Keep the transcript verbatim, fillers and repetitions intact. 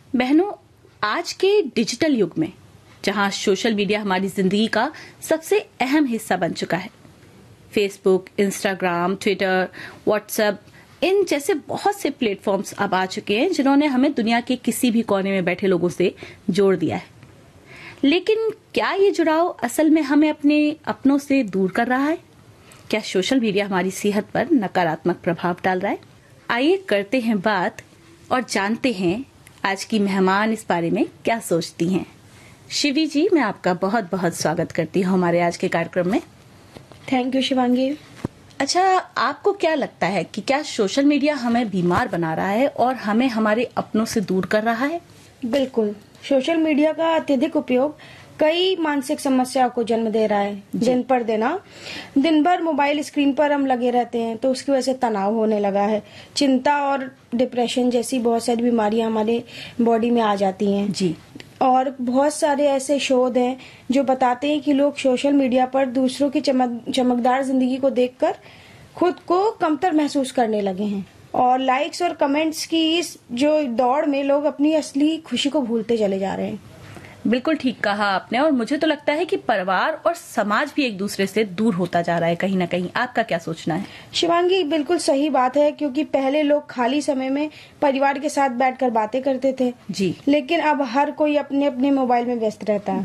बहनों, आज के डिजिटल युग में जहां सोशल मीडिया हमारी जिंदगी का सबसे अहम हिस्सा बन चुका है, फेसबुक, इंस्टाग्राम, ट्विटर, व्हाट्सएप, इन जैसे बहुत से प्लेटफॉर्म्स अब आ चुके हैं जिन्होंने हमें दुनिया के किसी भी कोने में बैठे लोगों से जोड़ दिया है। लेकिन क्या ये जुड़ाव असल में हमें अपने अपनों से दूर कर रहा है? क्या सोशल मीडिया हमारी सेहत पर नकारात्मक प्रभाव डाल रहा है? आइए करते हैं बात और जानते हैं आज की मेहमान इस बारे में क्या सोचती हैं। शिवी जी, मैं आपका बहुत बहुत स्वागत करती हूँ हमारे आज के कार्यक्रम में। Thank you Shivangi. अच्छा, आपको क्या लगता है कि क्या सोशल मीडिया हमें बीमार बना रहा है और हमें हमारे अपनों से दूर कर रहा है? बिल्कुल, सोशल मीडिया का अत्यधिक उपयोग कई मानसिक समस्याओं को जन्म दे रहा है। दिन पर दिन दिन भर मोबाइल स्क्रीन पर हम लगे रहते हैं तो उसकी वजह से तनाव होने लगा है। चिंता और डिप्रेशन जैसी बहुत सारी बीमारियां हमारे बॉडी में आ जाती हैं जी। और बहुत सारे ऐसे शोध हैं जो बताते हैं कि लोग सोशल मीडिया पर दूसरों की चमक चमकदार जिंदगी को देखकर खुद को कमतर महसूस करने लगे हैं और लाइक्स और कमेंट्स की इस जो दौड़ में लोग अपनी असली खुशी को भूलते चले जा रहे हैं। बिल्कुल ठीक कहा आपने, और मुझे तो लगता है कि परिवार और समाज भी एक दूसरे से दूर होता जा रहा है कहीं ना कहीं। आपका क्या सोचना है? शिवांगी, बिल्कुल सही बात है, क्योंकि पहले लोग खाली समय में परिवार के साथ बैठकर बातें करते थे जी, लेकिन अब हर कोई अपने अपने मोबाइल में व्यस्त रहता है।